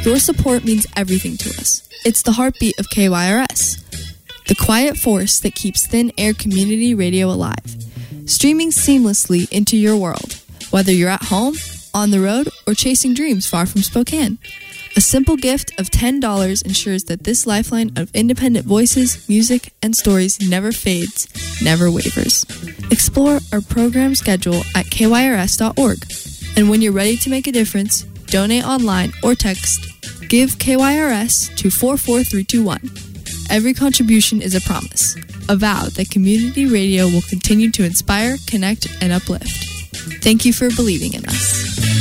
Your support means everything to us. It's the heartbeat of KYRS, the quiet force that keeps Thin Air Community Radio alive, streaming seamlessly into your world, whether you're at home, on the road, or chasing dreams far from Spokane. A simple gift of $10 ensures that this lifeline of independent voices, music, and stories never fades, never wavers. Explore our program schedule at kyrs.org. And when you're ready to make a difference, donate online or text Give KYRS to 44321. Every contribution is a promise, a vow that community radio will continue to inspire, connect, and uplift. Thank you for believing in us.